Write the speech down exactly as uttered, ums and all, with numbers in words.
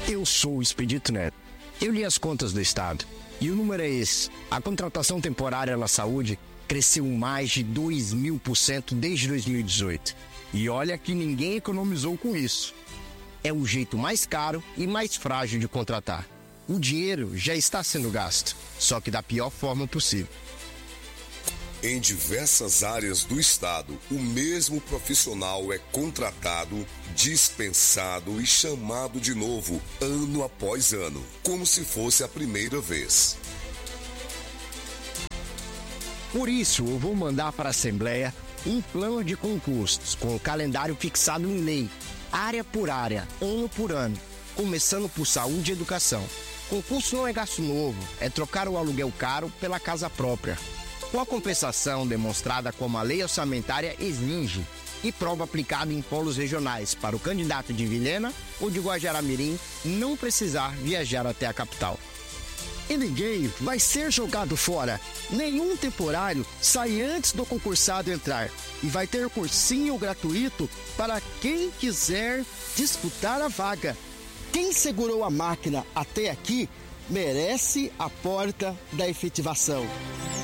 Eu sou o Expedito Neto. Eu li as contas do Estado e o número é esse. A contratação temporária na saúde cresceu mais de dois mil por cento desde dois mil e dezoito. E olha que ninguém economizou com isso. É o jeito mais caro e mais frágil de contratar. O dinheiro já está sendo gasto, só que da pior forma possível. Em diversas áreas do Estado, o mesmo profissional é contratado, dispensado e chamado de novo, ano após ano, como se fosse a primeira vez. Por isso, eu vou mandar para a Assembleia um plano de concursos com o calendário fixado em lei, área por área, ano por ano, começando por saúde e educação. Concurso não é gasto novo, é trocar o aluguel caro pela casa própria, com a compensação demonstrada como a lei orçamentária exige e prova aplicada em polos regionais para o candidato de Vilhena ou de Guajará-Mirim não precisar viajar até a capital. E ninguém vai ser jogado fora. Nenhum temporário sai antes do concursado entrar. E vai ter cursinho gratuito para quem quiser disputar a vaga. Quem segurou a máquina até aqui merece a porta da efetivação.